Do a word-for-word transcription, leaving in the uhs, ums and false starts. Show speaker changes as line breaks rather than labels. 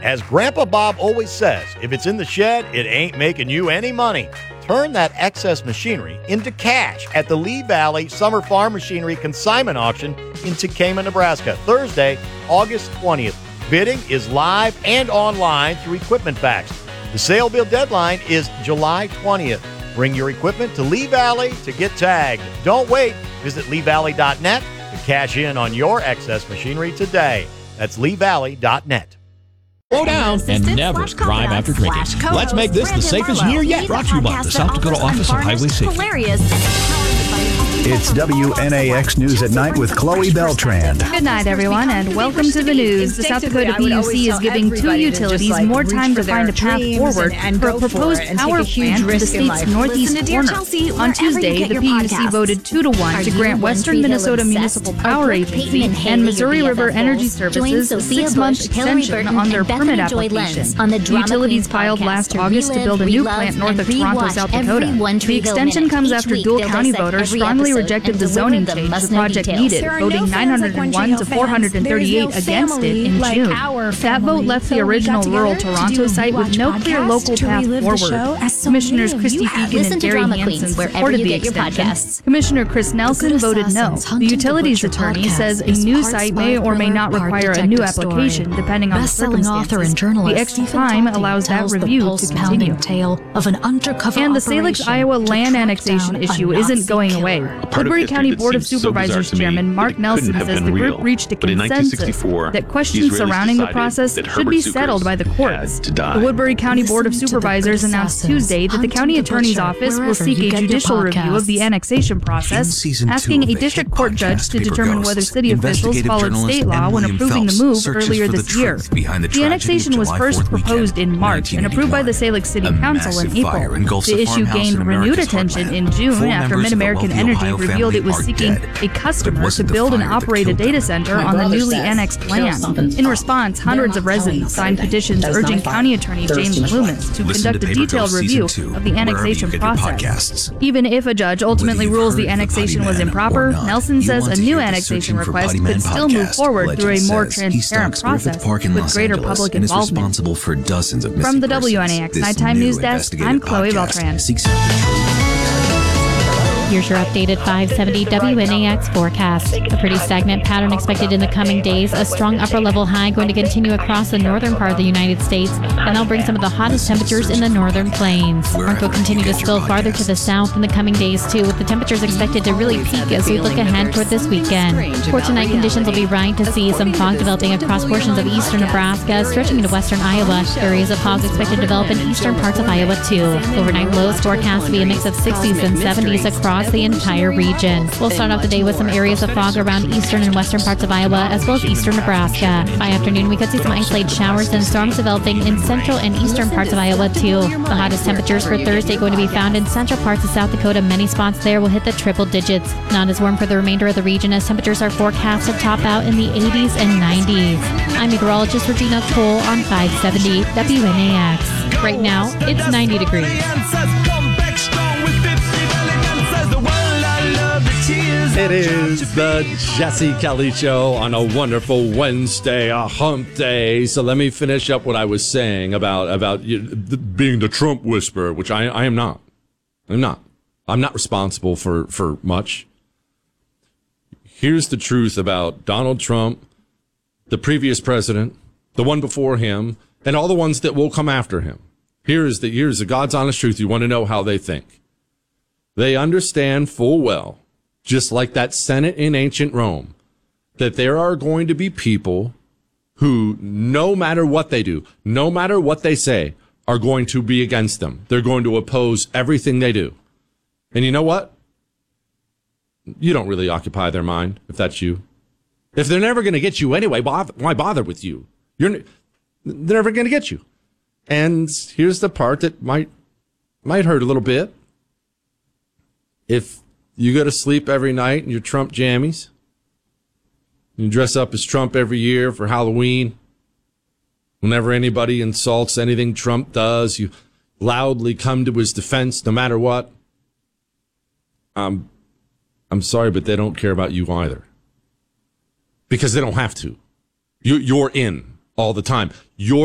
As Grandpa Bob always says, if it's in the shed, it ain't making you any money. Turn that excess machinery into cash at the Lee Valley Summer Farm Machinery Consignment Auction in Tekamah, Nebraska, Thursday, August twentieth. Bidding is live and online through Equipment Facts. The sale bid deadline is July twentieth. Bring your equipment to Lee Valley to get tagged. Don't wait. Visit lee valley dot net to cash in on your excess machinery today. That's lee valley dot net.
Slow down and never drive after drinking. Let's make this the safest year yet. Brought to you by the South Dakota Office of Highway Safety.
Hilarious.
It's W N A X News at Night with Chloe Beltran.
Good night, everyone, and welcome to the news. The South Dakota P U C is giving two utilities like more time to find a path forward and for a proposed for power plant in the state's northeast corner. Chelsea, on Tuesday, the P U C voted two to one to grant Western Minnesota Municipal Power Agency and Missouri River Energy Services a six-month extension on their permit application. The utilities filed last August to build a new plant north of Toronto, South Dakota. The extension comes after dual county voters strongly rejected the zoning change the project needed, voting nine hundred one to four hundred thirty-eight against it in June. That vote left the original rural Toronto site with no clear local path forward. Commissioners Christy Fegan and Gary Hansen supported the extension. Commissioner Chris Nelson voted no. The utilities attorney says a new site may or may not require a new application, depending on the circumstances. The extra time allows that review to continue. And the Salix, Iowa land annexation issue isn't going away. Woodbury County Board of Supervisors Chairman Mark Nelson says the group reached a consensus that questions surrounding the process should be settled by the courts. The Woodbury County Board of Supervisors announced Tuesday that the county attorney's office will seek a judicial review of the annexation process, asking a district court judge to determine whether city officials followed state law when approving the move earlier this year. The annexation was first proposed in March and approved by the Salix City Council in April. The issue gained renewed attention in June after Mid-American Energy revealed it was seeking a customer to build and operate a data center on the newly annexed land. In response, hundreds of residents signed petitions urging County Attorney James Loomis to conduct a detailed review of the annexation process. Even if a judge ultimately rules the annexation was improper, Nelson says a new annexation request could still move forward through a more transparent process with greater public involvement. From the W N A X Nighttime News Desk, I'm Chloe Beltran.
Here's your updated five seventy W N A X forecast. A pretty stagnant pattern expected in the coming days. A strong upper-level high going to continue across the northern part of the United States, and that'll bring some of the hottest temperatures in the northern plains. Front will continue to spill farther to the south in the coming days, too, with the temperatures expected to really peak as we look ahead toward this weekend. For tonight, conditions will be right to see some fog developing across portions of eastern Nebraska, stretching into western Iowa. Areas of fog expected to develop in eastern parts of Iowa, too. Overnight lows forecast to be a mix of sixties and seventies across the entire region. We'll start off the day with some areas of fog around eastern and western parts of Iowa, as well as eastern Nebraska. By afternoon, we could see some isolated showers and storms developing in central and eastern parts of Iowa, too. The hottest temperatures for Thursday going to be found in central parts of South Dakota. Many spots there will hit the triple digits. Not as warm for the remainder of the region, as temperatures are forecast to top out in the eighties and nineties. I'm meteorologist Regina Cole on five seventy W N A X. Right now, it's ninety degrees.
It is the Jesse Kelly Show on a wonderful Wednesday, a hump day. So let me finish up what I was saying about about you, the, being the Trump whisperer, which I, I am not. I'm not. I'm not responsible for, for much. Here's the truth about Donald Trump, the previous president, the one before him, and all the ones that will come after him. Here is the, here's the God's honest truth. You want to know how they think. They understand full well, just like that Senate in ancient Rome, that there are going to be people who, no matter what they do, no matter what they say, are going to be against them. They're going to oppose everything they do. And you know what? You don't really occupy their mind, if that's you. If they're never going to get you anyway, why bother with you? You're they're never going to get you. And here's the part that might might hurt a little bit. If you go to sleep every night in your Trump jammies, you dress up as Trump every year for Halloween, whenever anybody insults anything Trump does, you loudly come to his defense no matter what. Um, I'm sorry, but they don't care about you either. Because they don't have to. You, you're in all the time. You're